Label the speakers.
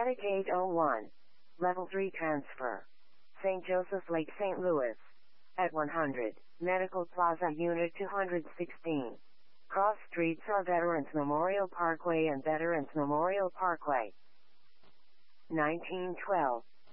Speaker 1: Attic 801. Level 3 transfer. St. Joseph Lake, St. Louis. At 100, Medical Plaza Unit 216. Cross streets are Veterans Memorial Parkway and Veterans Memorial Parkway. 1912.